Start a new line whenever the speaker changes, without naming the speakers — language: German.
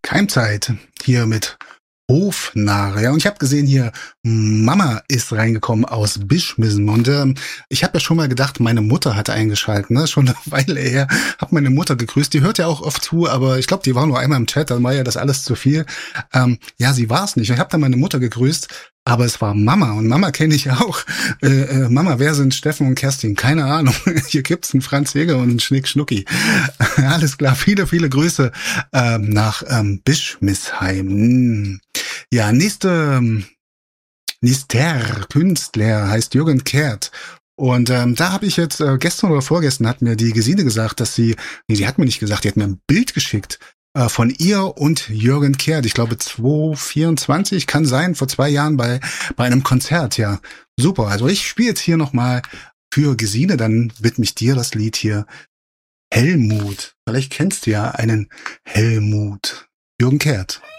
Keimzeit hier mit Hofnarr. Ja, und ich habe gesehen hier, Mama ist reingekommen aus Bischmissen. Und ich habe ja schon mal gedacht, meine Mutter hatte eingeschaltet. Ne? Schon eine Weile her. Habe meine Mutter gegrüßt. Die hört ja auch oft zu, aber ich glaube, die war nur einmal im Chat. Dann war ja das alles zu viel. Ja, sie war es nicht. Ich habe dann meine Mutter gegrüßt. Aber es war Mama und Mama kenne ich auch. Mama, wer sind Steffen und Kerstin? Keine Ahnung. Hier gibt's einen Franz Jäger und einen Schnick Schnucki. Alles klar, viele, viele Grüße nach Bischmissheim. Ja, nächster Künstler heißt Jürgen Kehrt. Und da habe ich jetzt, gestern oder vorgestern hat mir die Gesine gesagt, dass die hat mir nicht gesagt, die hat mir ein Bild geschickt von ihr und Jürgen Kehrt. Ich glaube 2024, kann sein, vor 2 Jahren bei einem Konzert. Ja, super. Also ich spiele jetzt hier nochmal für Gesine, dann widme ich dir das Lied hier. Helmut. Vielleicht kennst du ja einen Helmut. Jürgen Kehrt.